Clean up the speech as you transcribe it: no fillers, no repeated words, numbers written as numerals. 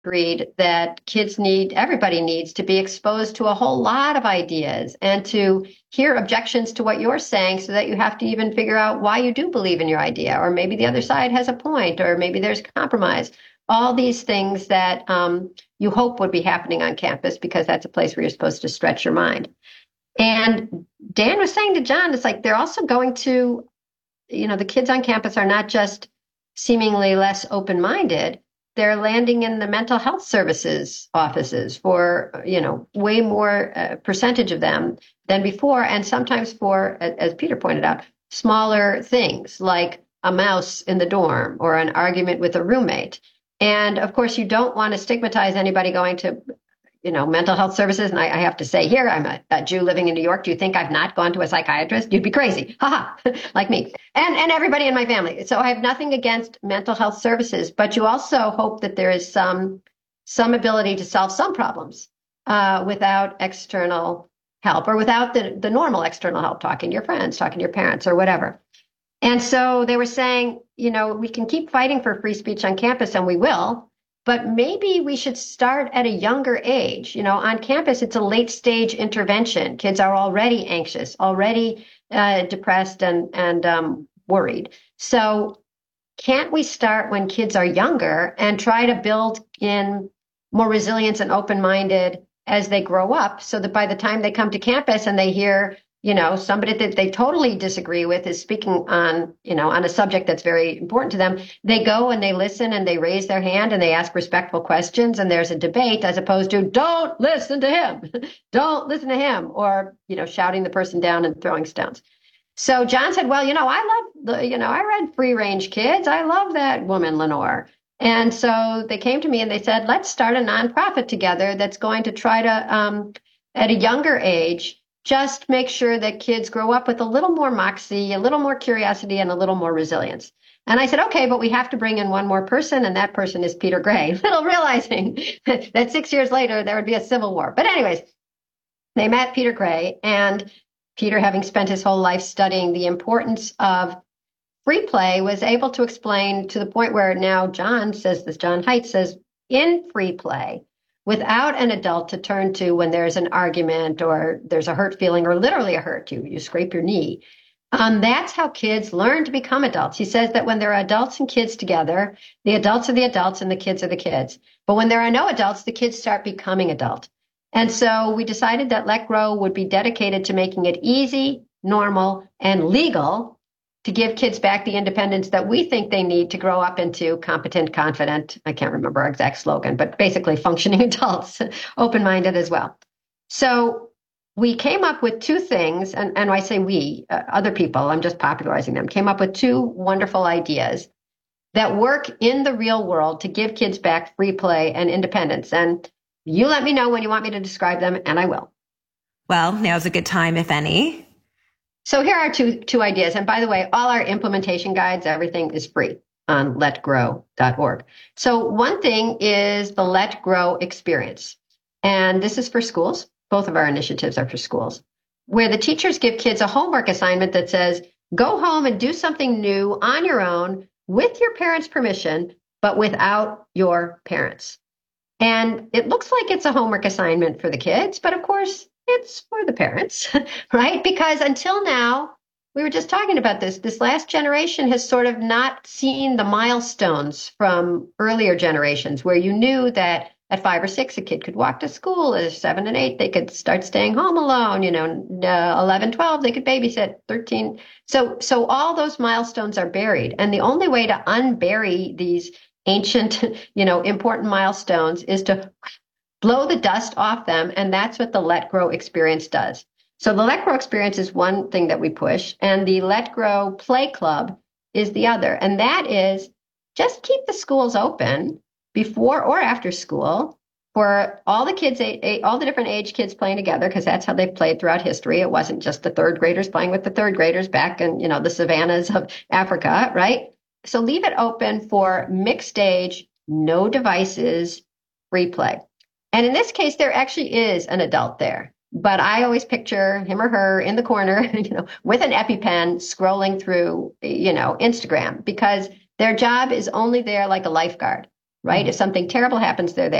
agreed that everybody needs to be exposed to a whole lot of ideas and to hear objections to what you're saying so that you have to even figure out why you do believe in your idea, or maybe the other side has a point, or maybe there's compromise. All these things that you hope would be happening on campus because that's a place where you're supposed to stretch your mind. And Dan was saying to John, it's like they're also going to, the kids on campus are not just seemingly less open-minded. They're landing in the mental health services offices for, way more percentage of them than before. And sometimes for, as Peter pointed out, smaller things like a mouse in the dorm or an argument with a roommate. And of course, you don't want to stigmatize anybody going to mental health services. And I have to say here, I'm a Jew living in New York. Do you think I've not gone to a psychiatrist? You'd be crazy. Ha ha, like me and everybody in my family. So I have nothing against mental health services, but you also hope that there is some ability to solve some problems without external help or without the normal external help, talking to your friends, talking to your parents or whatever. And so they were saying, we can keep fighting for free speech on campus and we will, but maybe we should start at a younger age. On campus, it's a late stage intervention. Kids are already anxious, already depressed and worried. So can't we start when kids are younger and try to build in more resilience and open-minded as they grow up so that by the time they come to campus and they hear somebody that they totally disagree with is speaking on a subject that's very important to them, they go and they listen and they raise their hand and they ask respectful questions and there's a debate as opposed to don't listen to him, don't listen to him, or, shouting the person down and throwing stones. So John said, well, I love I read Free Range Kids. I love that woman, Lenore. And so they came to me and they said, let's start a nonprofit together that's going to try to, at a younger age, just make sure that kids grow up with a little more moxie, a little more curiosity, and a little more resilience. And I said, okay, but we have to bring in one more person, and that person is Peter Gray, little realizing that 6 years later there would be a civil war. But anyways, they met Peter Gray, and Peter, having spent his whole life studying the importance of free play, was able to explain to the point where now John Haidt says, in free play, without an adult to turn to when there's an argument or there's a hurt feeling or literally a hurt, you scrape your knee. That's how kids learn to become adults. He says that when there are adults and kids together, the adults are the adults and the kids are the kids. But when there are no adults, the kids start becoming adult. And so we decided that Let Grow would be dedicated to making it easy, normal, and legal to give kids back the independence that we think they need to grow up into competent, confident, I can't remember our exact slogan, but basically functioning adults, open-minded as well. So we came up with two things, and I say we, other people, I'm just popularizing them, came up with two wonderful ideas that work in the real world to give kids back free play and independence. And you let me know when you want me to describe them, and I will. Well, now's a good time, if any. So here are two ideas. And by the way, all our implementation guides, everything is free on letgrow.org. So one thing is the Let Grow experience. And this is for schools. Both of our initiatives are for schools, where the teachers give kids a homework assignment that says, go home and do something new on your own with your parents' permission, but without your parents. And it looks like it's a homework assignment for the kids, but of course, it's for the parents, right? Because until now, we were just talking about this last generation has sort of not seen the milestones from earlier generations where you knew that at 5 or 6, a kid could walk to school. At 7 and 8, they could start staying home alone. 11, 12, they could babysit. 13. So all those milestones are buried. And the only way to unbury these ancient, important milestones is to blow the dust off them. And that's what the Let Grow experience does. So the Let Grow experience is one thing that we push. And the Let Grow Play Club is the other. And that is just keep the schools open before or after school for all the kids, all the different age kids playing together, because that's how they've played throughout history. It wasn't just the third graders playing with the third graders back in, the savannas of Africa, right? So leave it open for mixed age, no devices, free play. And in this case, there actually is an adult there. But I always picture him or her in the corner, with an EpiPen scrolling through, Instagram, because their job is only there like a lifeguard. right? If something terrible happens, they're there.